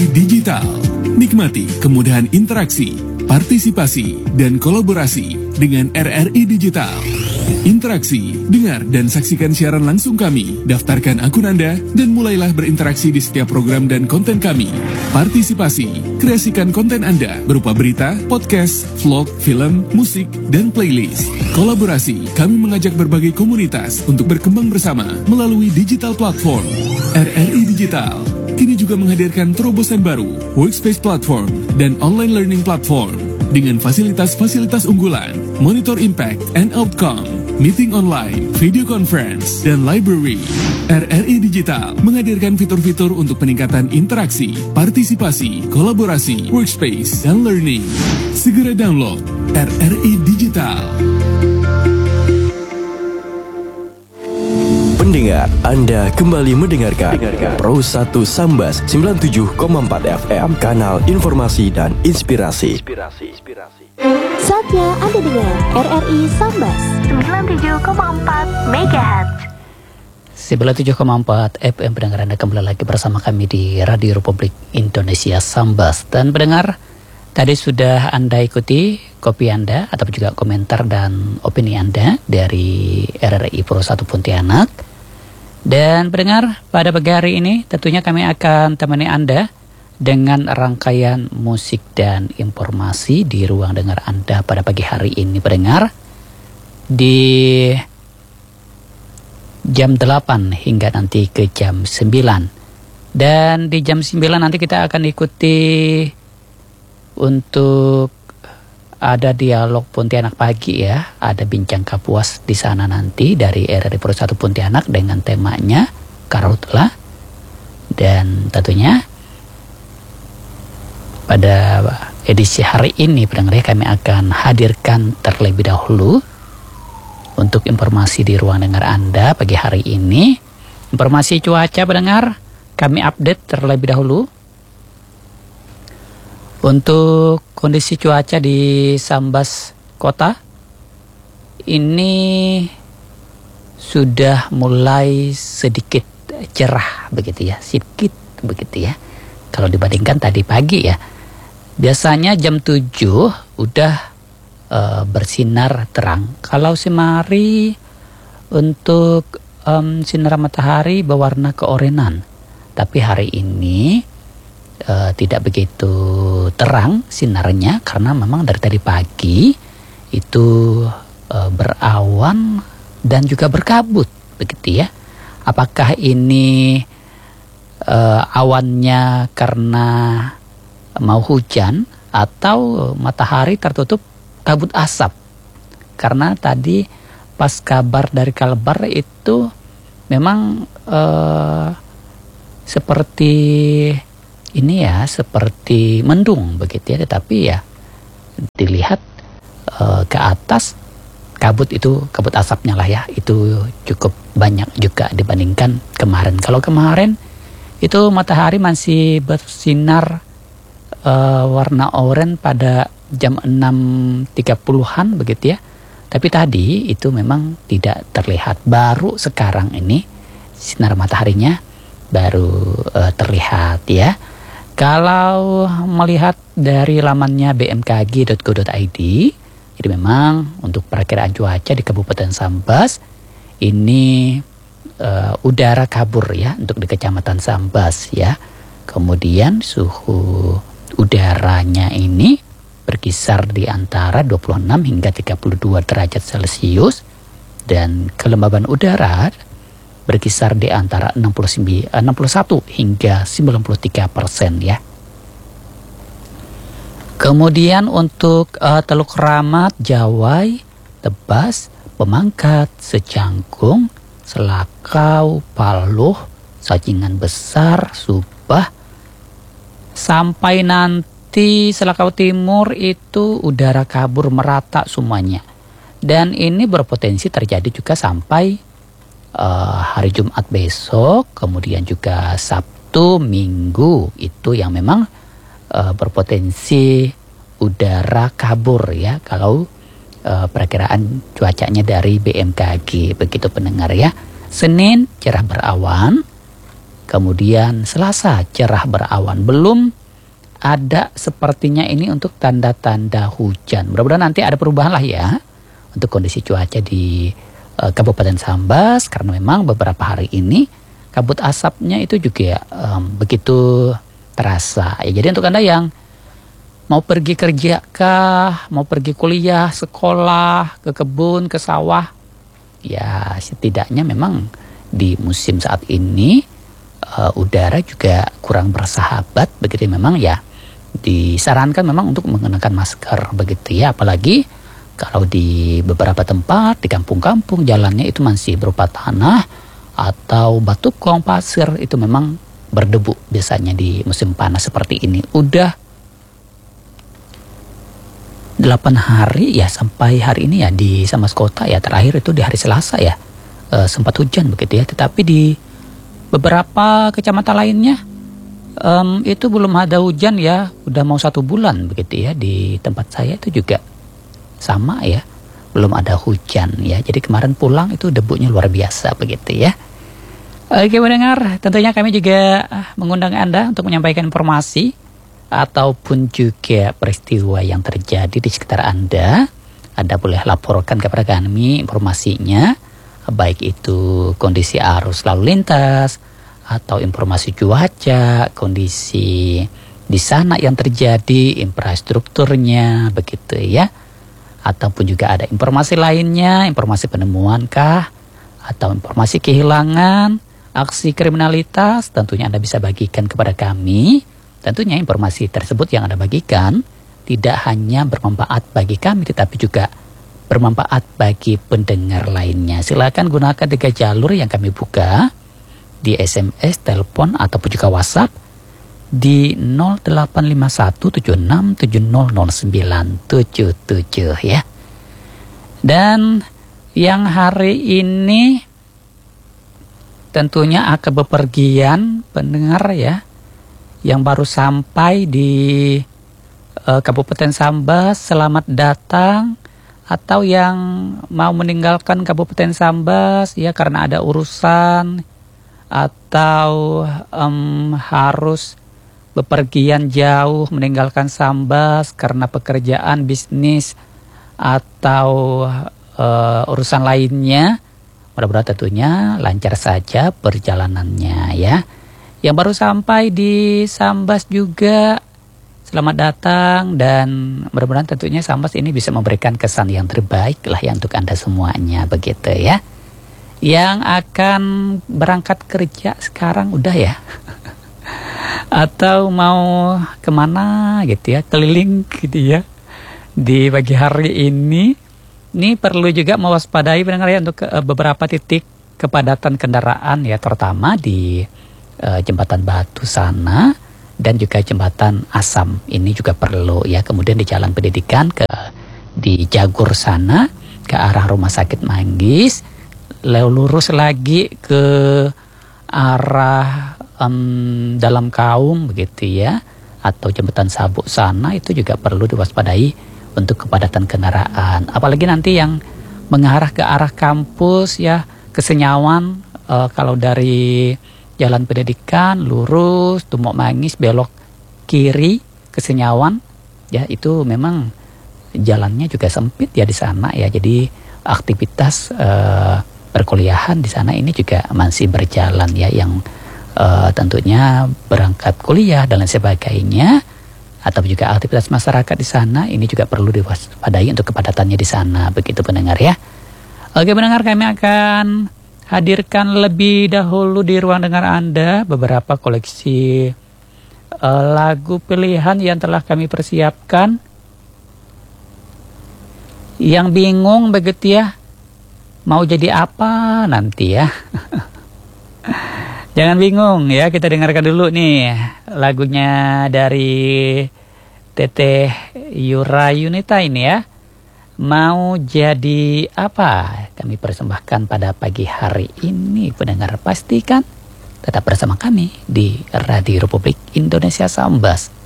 RRI Digital. Nikmati kemudahan interaksi, partisipasi, dan kolaborasi dengan RRI Digital. Interaksi, dengar dan saksikan siaran langsung kami, daftarkan akun Anda, dan mulailah berinteraksi di setiap program dan konten kami. Partisipasi, kreasikan konten Anda berupa berita, podcast, vlog, film, musik, dan playlist. Kolaborasi, kami mengajak berbagai komunitas untuk berkembang bersama melalui digital platform. RRI Digital kini juga menghadirkan terobosan baru, workspace platform, dan online learning platform dengan fasilitas-fasilitas unggulan, monitor impact and outcome, meeting online, video conference, dan library. RRI Digital menghadirkan fitur-fitur untuk peningkatan interaksi, partisipasi, kolaborasi, workspace, dan learning. Segera download RRI Digital. Pendengar, Anda kembali mendengarkan Pro 1 Sambas 97,4 FM, kanal informasi dan inspirasi. Saatnya Anda dengar RRI Sambas 97,4 MHz. 97,4 FM pendengar, Anda kembali lagi bersama kami di Radio Republik Indonesia Sambas. Dan pendengar, tadi sudah Anda ikuti kopi Anda atau juga komentar dan opini Anda dari RRI Pro 1 Pontianak. Dan pendengar, pada pagi hari ini tentunya kami akan temani Anda dengan rangkaian musik dan informasi di ruang dengar Anda pada pagi hari ini, pendengar. Di jam 8 hingga nanti ke jam 9. Dan di jam 9 nanti kita akan ikuti untuk ada dialog Pontianak pagi ya, ada bincang kapuas di sana nanti dari RRI Pro 1 Pontianak dengan temanya Karhutlah. Dan tentunya pada edisi hari ini pendengar, kami akan hadirkan terlebih dahulu untuk informasi di ruang dengar Anda pagi hari ini. Informasi cuaca pendengar kami update terlebih dahulu. Untuk kondisi cuaca di Sambas Kota ini sudah mulai sedikit cerah begitu ya, sedikit begitu ya. Kalau dibandingkan tadi pagi ya, biasanya jam 7 udah bersinar terang. Kalau semari untuk sinar matahari berwarna keorenan, tapi hari ini tidak begitu terang sinarnya karena memang dari tadi pagi itu berawan dan juga berkabut begitu ya. Apakah ini awannya karena mau hujan atau matahari tertutup kabut asap? Karena tadi pas kabar dari Kalbar itu memang seperti ini ya, seperti mendung begitu ya, tetapi ya dilihat ke atas kabut itu, kabut asapnya lah ya, itu cukup banyak juga dibandingkan kemarin. Kalau kemarin itu matahari masih bersinar warna oranye pada jam 6.30-an begitu ya, tapi tadi itu memang tidak terlihat. Baru sekarang ini sinar mataharinya baru terlihat ya. Kalau melihat dari lamannya bmkg.go.id, jadi memang untuk perakiraan cuaca di Kabupaten Sambas ini udara kabur ya untuk di Kecamatan Sambas ya. Kemudian suhu udaranya ini berkisar di antara 26 hingga 32 derajat Celcius, dan kelembaban udara berkisar di antara 61 hingga 93% ya. Kemudian untuk Teluk Ramat, Jawai, Tebas, Pemangkat, Secangkung, Selakau, Paluh, Sajingan Besar, Subah, sampai nanti Selakau Timur itu udara kabur merata semuanya. Dan ini berpotensi terjadi juga sampai hari Jumat besok, kemudian juga Sabtu, Minggu, itu yang memang berpotensi udara kabur ya, kalau perakiraan cuacanya dari BMKG begitu pendengar ya. Senin cerah berawan, Kemudian Selasa cerah berawan. Belum ada sepertinya ini untuk tanda-tanda hujan. Mudah-mudahan nanti ada perubahan lah ya untuk kondisi cuaca di Kabupaten Sambas, karena memang beberapa hari ini kabut asapnya itu juga begitu terasa. Ya, jadi untuk Anda yang mau pergi kerja kah, mau pergi kuliah, sekolah, ke kebun, ke sawah, ya setidaknya memang di musim saat ini udara juga kurang bersahabat, begitu memang ya disarankan memang untuk mengenakan masker begitu ya, apalagi kalau di beberapa tempat di kampung-kampung jalannya itu masih berupa tanah atau batu kong pasir, itu memang berdebu biasanya di musim panas seperti ini. Udah 8 hari ya sampai hari ini ya di Sambas Kota ya, terakhir itu di hari Selasa ya sempat hujan begitu ya, tetapi di beberapa kecamatan lainnya itu belum ada hujan ya, udah mau 1 bulan begitu ya. Di tempat saya itu juga sama ya, belum ada hujan ya. Jadi kemarin pulang itu debunya luar biasa begitu ya. Oke pendengar, tentunya kami juga mengundang Anda untuk menyampaikan informasi ataupun juga peristiwa yang terjadi di sekitar Anda. Anda boleh laporkan kepada kami informasinya, baik itu kondisi arus lalu lintas atau informasi cuaca, kondisi di sana yang terjadi, infrastrukturnya begitu ya. Ataupun juga ada informasi lainnya, informasi penemuan kah, atau informasi kehilangan, aksi kriminalitas, tentunya Anda bisa bagikan kepada kami. Tentunya informasi tersebut yang Anda bagikan tidak hanya bermanfaat bagi kami, tetapi juga bermanfaat bagi pendengar lainnya. Silakan gunakan 3 jalur yang kami buka di SMS, telepon, ataupun juga WhatsApp di 085176700977 ya. Dan yang hari ini tentunya akan bepergian pendengar ya, yang baru sampai di Kabupaten Sambas, selamat datang. Atau yang mau meninggalkan Kabupaten Sambas ya karena ada urusan atau harus bepergian jauh meninggalkan Sambas karena pekerjaan, bisnis atau urusan lainnya, mudah-mudahan tentunya lancar saja perjalanannya ya. Yang baru sampai di Sambas juga selamat datang, dan mudah-mudahan tentunya Sambas ini bisa memberikan kesan yang terbaik lah ya untuk Anda semuanya begitu ya. Yang akan berangkat kerja sekarang udah ya atau mau kemana gitu ya, keliling gitu ya di pagi hari ini perlu juga mewaspadai pendengar ya untuk beberapa titik kepadatan kendaraan ya, terutama di Jembatan Batu sana dan juga Jembatan Asam ini juga perlu ya. Kemudian di Jalan Pendidikan di Jagur sana ke arah Rumah Sakit Manggis, lurus lagi ke arah Dalam Kaum begitu ya, atau Jembatan Sabuk sana itu juga perlu diwaspadai untuk kepadatan kendaraan. Apalagi nanti yang mengarah ke arah kampus ya, ke Senyawan, kalau dari Jalan Pendidikan lurus Tumok Manggis belok kiri ke Senyawan ya, itu memang jalannya juga sempit ya di sana ya. Jadi aktivitas perkuliahan di sana ini juga masih berjalan ya, yang tentunya berangkat kuliah dan lain sebagainya, atau juga aktivitas masyarakat di sana ini juga perlu diwaspadai untuk kepadatannya di sana begitu pendengar ya. Oke pendengar, kami akan hadirkan lebih dahulu di ruang dengar Anda beberapa koleksi lagu pilihan yang telah kami persiapkan. Yang bingung begitu ya, mau jadi apa nanti ya? Jangan bingung ya, kita dengarkan dulu nih lagunya dari Teteh Yura Yunita ini ya. Mau jadi apa? Kami persembahkan pada pagi hari ini pendengar, pastikan tetap bersama kami di Radio Republik Indonesia Sambas